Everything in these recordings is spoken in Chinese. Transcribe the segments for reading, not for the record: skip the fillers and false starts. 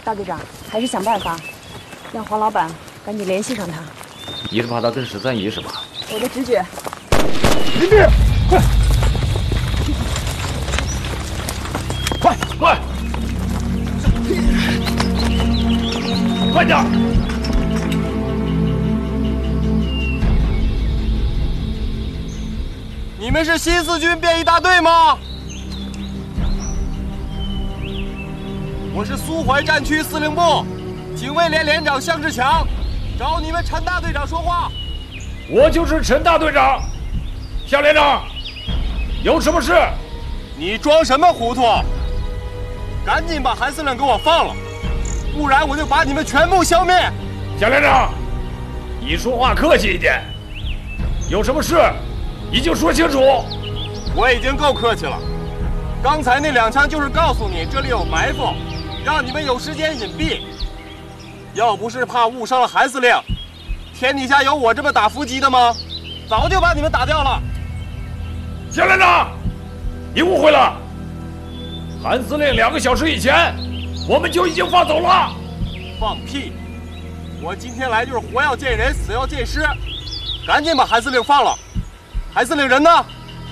大队长，还是想办法让黄老板赶紧联系上他。 你是怕他跟13姨是吧？ 我的直觉。 林斌，快！快点！ 你们是新四军便衣大队吗？我是苏淮战区司令部警卫连连长向志强，找你们陈大队长说话。 我就是陈大队长，向连长，有什么事？ 你装什么糊涂？赶紧把韩司令给我放了，不然我就把你们全部消灭。 向连长，你说话客气一点，有什么事你就说清楚。 我已经够客气了，刚才那2枪就是告诉你这里有埋伏，让你们有时间隐蔽。要不是怕误伤了韩司令，天底下有我这么打伏击的吗？早就把你们打掉了。 向连长，你误会了，韩司令2个小时以前我们就已经放走了。 放屁！我今天来就是活要见人，死要见尸。赶紧把韩司令放了。韩司令人呢？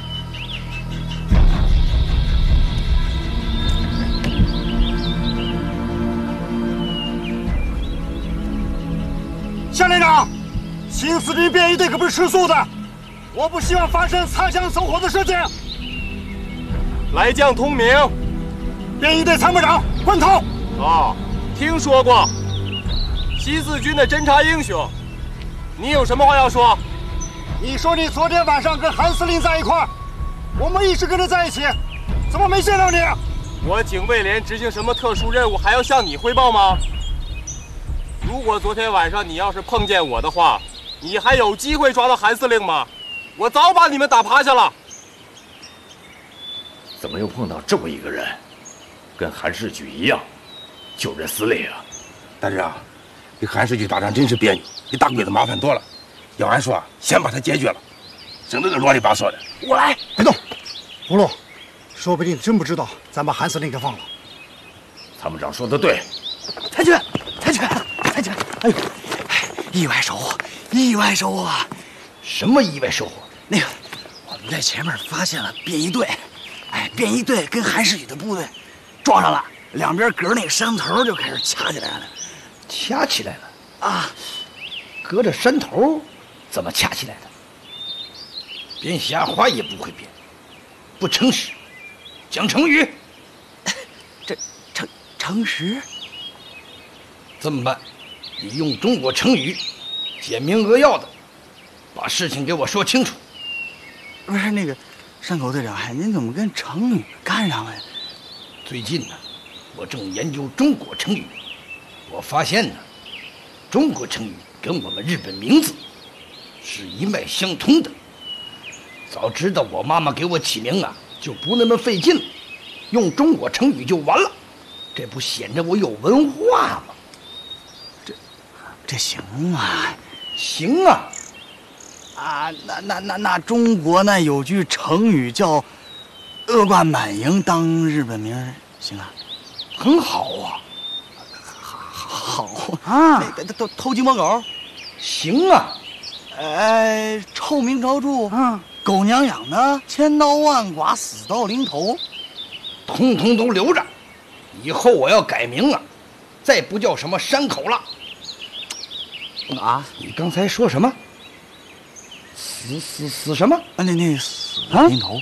向连长，新四军便衣队可不是吃素的，我不希望发生擦枪走火的事情。 来将通明， 便衣队参谋长关涛。 哦，听说过。新四军的侦察英雄，你有什么话要说？ 你说你昨天晚上跟韩司令在一块儿，我们一直跟他在一起，怎么没见到你？ 我警卫连执行什么特殊任务还要向你汇报吗？如果昨天晚上你要是碰见我的话，你还有机会抓到韩司令吗？我早把你们打趴下了。 怎么又碰到这么一个人，跟韩世举一样，就任司令啊？ 大队长，跟韩世举打仗真是别扭，比打鬼子麻烦多了。要俺说，先把他解决了，整这个啰里吧嗦的。 我来，别动，葫芦，说不定真不知道咱把韩司令给放了。 参谋长说的对， 太君，哎呦，意外收获，意外收获啊！ 什么意外收获？ 那个，我们在前面发现了便衣队，便衣队跟韩世举的部队撞上了，两边隔着那个山头就开始掐起来了。 掐起来了啊！ 隔着山头，怎么掐起来的？编瞎话也不会编，不诚实，讲成语。 这诚实？ 这么办？你用中国成语，简明扼要的，把事情给我说清楚。 不是那个，山口队长，您怎么跟成语干上了呀？ 最近呢，我正研究中国成语，我发现呢，中国成语跟我们日本名字是一脉相通的。早知道我妈妈给我起名啊，就不那么费劲了，用中国成语就完了，这不显得我有文化吗？ 这行啊， 行啊！ 啊，那中国那有句成语叫“恶贯满盈”，当日本名行啊？ 很好啊， 好啊！那个偷鸡摸狗， 行啊！ 臭名昭著，狗娘养的，千刀万剐，死到临头， 通通都留着。以后我要改名啊，再不叫什么山口了。 啊！ 你刚才说什么？死什么？ 那死到临头，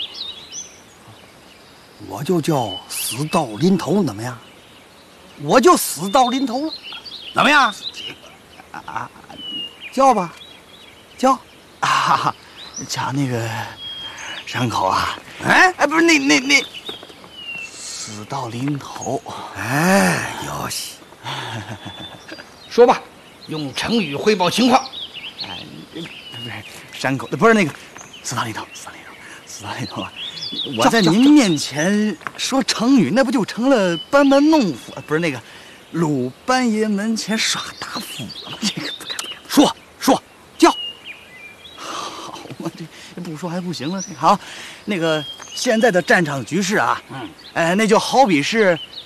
我就叫死到临头，怎么样？我就死到临头了，怎么样？啊，叫吧，叫啊！瞧那个山口啊，不是那死到临头， 哟西，说吧。用成语汇报情况。 不是山口，不是那个死到临头啊！我在您面前说成语，那不就成了班门弄斧？不是那个鲁班爷门前耍大斧了吗？这个不敢说叫。好嘛，这不说还不行了。好，那个现在的战场局势啊，那就好比是